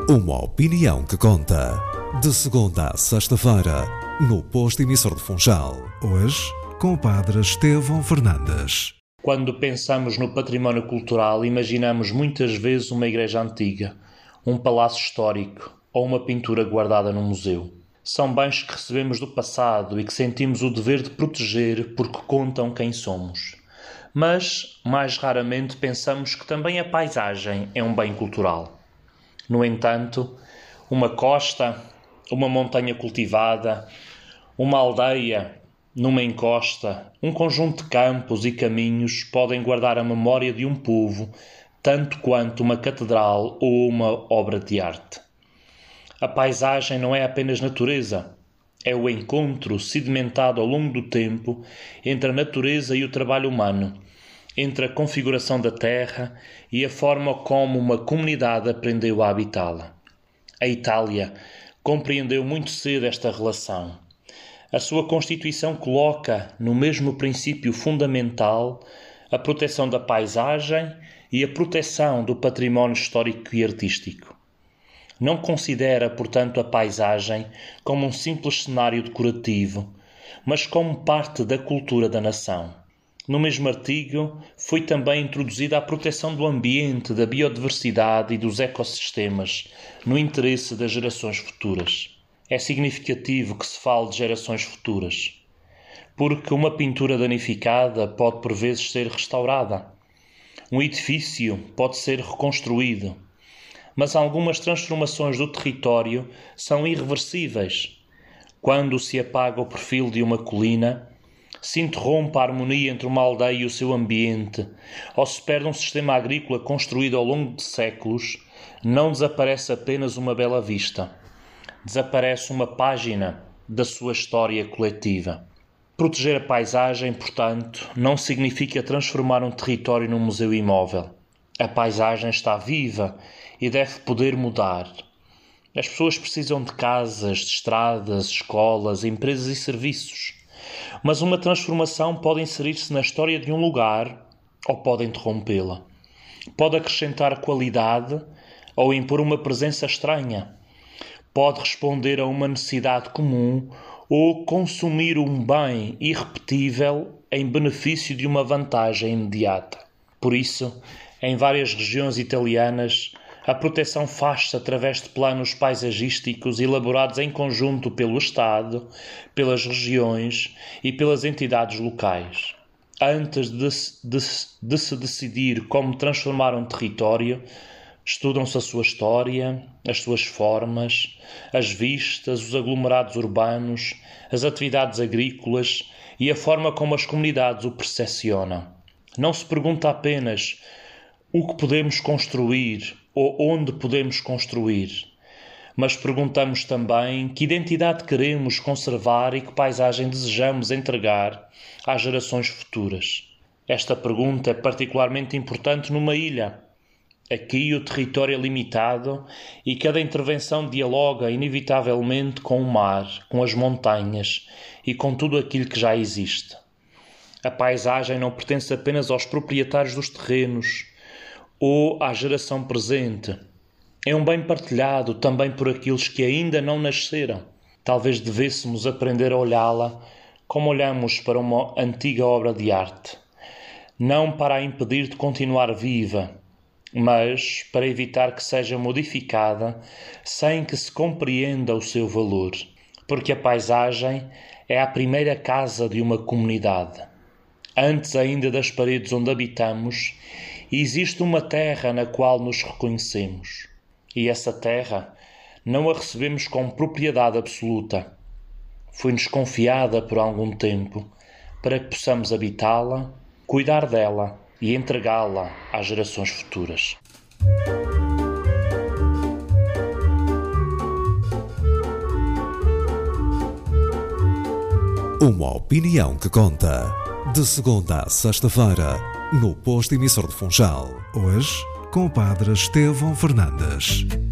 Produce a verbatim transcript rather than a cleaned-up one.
Uma opinião que conta. De segunda a sexta-feira, no Posto Emissor de Funchal. Hoje, com o padre Estevão Fernandes. Quando pensamos no património cultural, imaginamos muitas vezes uma igreja antiga, um palácio histórico ou uma pintura guardada num museu. São bens que recebemos do passado e que sentimos o dever de proteger porque contam quem somos. Mas, mais raramente, pensamos que também a paisagem é um bem cultural. No entanto, uma costa, uma montanha cultivada, uma aldeia numa encosta, um conjunto de campos e caminhos podem guardar a memória de um povo tanto quanto uma catedral ou uma obra de arte. A paisagem não é apenas natureza, é o encontro sedimentado ao longo do tempo entre a natureza e o trabalho humano, entre a configuração da terra e a forma como uma comunidade aprendeu a habitá-la. A Itália compreendeu muito cedo esta relação. A sua Constituição coloca no mesmo princípio fundamental a proteção da paisagem e a proteção do património histórico e artístico. Não considera, portanto, a paisagem como um simples cenário decorativo, mas como parte da cultura da nação. No mesmo artigo, foi também introduzida a proteção do ambiente, da biodiversidade e dos ecossistemas, no interesse das gerações futuras. É significativo que se fale de gerações futuras, porque uma pintura danificada pode por vezes ser restaurada. Um edifício pode ser reconstruído, mas algumas transformações do território são irreversíveis. Quando se apaga o perfil de uma colina, se interrompe a harmonia entre uma aldeia e o seu ambiente, ou se perde um sistema agrícola construído ao longo de séculos, não desaparece apenas uma bela vista. Desaparece uma página da sua história coletiva. Proteger a paisagem, portanto, não significa transformar um território num museu imóvel. A paisagem está viva e deve poder mudar. As pessoas precisam de casas, de estradas, escolas, empresas e serviços. Mas uma transformação pode inserir-se na história de um lugar ou pode interrompê-la. Pode acrescentar qualidade ou impor uma presença estranha. Pode responder a uma necessidade comum ou consumir um bem irrepetível em benefício de uma vantagem imediata. Por isso, em várias regiões italianas, a proteção faz-se através de planos paisagísticos elaborados em conjunto pelo Estado, pelas regiões e pelas entidades locais. Antes de, de, de se decidir como transformar um território, estudam-se a sua história, as suas formas, as vistas, os aglomerados urbanos, as atividades agrícolas e a forma como as comunidades o percepcionam. Não se pergunta apenas o que podemos construir ou onde podemos construir, mas perguntamos também que identidade queremos conservar e que paisagem desejamos entregar às gerações futuras. Esta pergunta é particularmente importante numa ilha. Aqui o território é limitado e cada intervenção dialoga inevitavelmente com o mar, com as montanhas e com tudo aquilo que já existe. A paisagem não pertence apenas aos proprietários dos terrenos ou à geração presente. É um bem partilhado também por aqueles que ainda não nasceram. Talvez devêssemos aprender a olhá-la como olhamos para uma antiga obra de arte. Não para a impedir de continuar viva, mas para evitar que seja modificada sem que se compreenda o seu valor. Porque a paisagem é a primeira casa de uma comunidade. Antes ainda das paredes onde habitamos, existe uma terra na qual nos reconhecemos. E essa terra não a recebemos como propriedade absoluta. Foi-nos confiada por algum tempo para que possamos habitá-la, cuidar dela e entregá-la às gerações futuras. Uma opinião que conta. De segunda a sexta-feira, no Posto Emissor de Funchal. Hoje, com o padre Estevão Fernandes.